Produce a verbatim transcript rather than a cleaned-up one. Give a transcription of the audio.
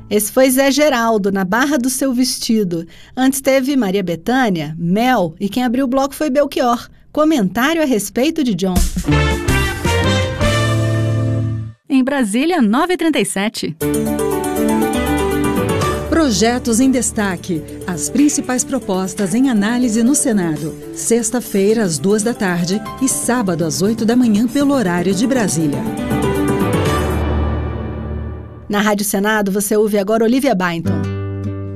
Esse foi Zé Geraldo, na Barra do Seu Vestido. Antes teve Maria Bethânia, Mel, e quem abriu o bloco foi Belchior. Comentário a respeito de John. Em Brasília, nove e trinta e sete. Projetos em destaque. As principais propostas em análise no Senado. Sexta-feira, às duas da tarde e sábado, às oito da manhã, pelo horário de Brasília. Na Rádio Senado, você ouve agora Olivia Byington.